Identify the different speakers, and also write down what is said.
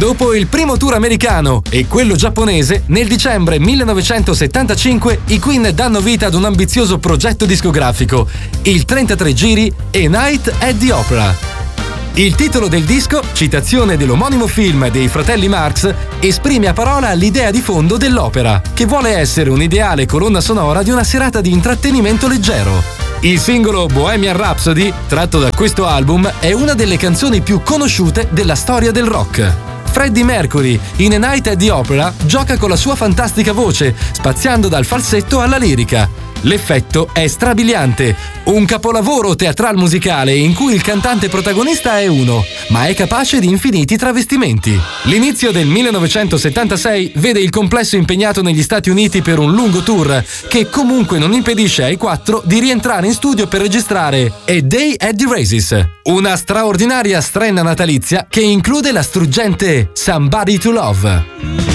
Speaker 1: Dopo il primo tour americano e quello giapponese, nel dicembre 1975 i Queen danno vita ad un ambizioso progetto discografico, il 33 giri A Night at the Opera. Il titolo del disco, citazione dell'omonimo film dei fratelli Marx, esprime a parola l'idea di fondo dell'opera, che vuole essere un'ideale colonna sonora di una serata di intrattenimento leggero. Il singolo Bohemian Rhapsody, tratto da questo album, è una delle canzoni più conosciute della storia del rock. Freddie Mercury, in A Night at the Opera, gioca con la sua fantastica voce, spaziando dal falsetto alla lirica. L'effetto è strabiliante, un capolavoro teatral musicale in cui il cantante protagonista è uno, ma è capace di infiniti travestimenti. L'inizio del 1976 vede il complesso impegnato negli Stati Uniti per un lungo tour, che comunque non impedisce ai quattro di rientrare in studio per registrare A Day at the Races, una straordinaria strenna natalizia che include la struggente Somebody to Love.